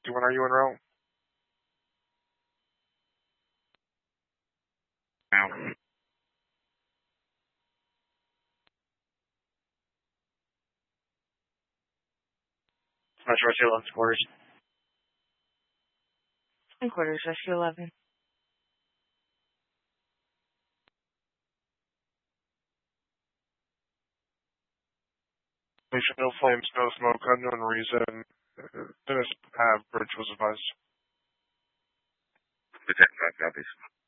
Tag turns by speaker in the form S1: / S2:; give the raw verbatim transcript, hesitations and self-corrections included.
S1: When are you en route? Now. Metro Rescue eleven quarters.
S2: Twin quarters, Rescue eleven.
S1: Station, no flames, no smoke, unknown reason. Dennis Ave Bridge was advised.
S3: Lieutenant five copies.